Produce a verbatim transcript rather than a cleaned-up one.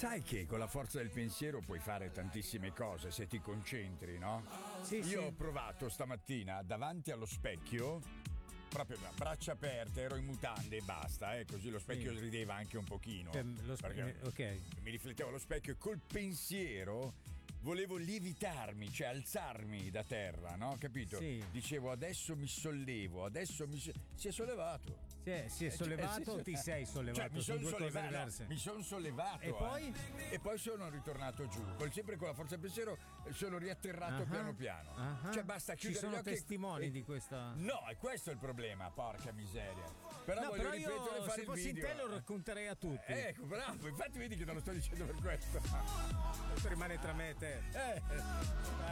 Sai che con la forza del pensiero puoi fare tantissime cose se ti concentri, no? Sì, Io sì. ho provato stamattina davanti allo specchio, proprio a braccia aperte, ero in mutande e basta, eh, così lo specchio Sì. rideva anche un pochino. Per lo spe- perché ok. mi riflettevo allo specchio e col pensiero volevo lievitarmi, cioè alzarmi da terra, no? Capito? Sì. Dicevo adesso mi sollevo, adesso mi so- si è sollevato. Si è, si è Eh, sollevato cioè, o ti sei sollevato? Cioè, mi Sono sono due cose sollevato, diverse. no, mi sono sollevato. E poi? eh. E poi sono ritornato giù. Col, sempre con la forza del pensiero sono riatterrato Ah, piano piano. ah. Cioè basta Ci chiudere sono gli occhi. testimoni e- di questa. No, è questo il problema, porca miseria. Però No, voglio però ripetere e io fare se il fossi in video. te lo racconterei a tutti. Eh, Ecco, bravo, infatti vedi che te lo sto dicendo per questo. Questo rimane tra me e te. Eh.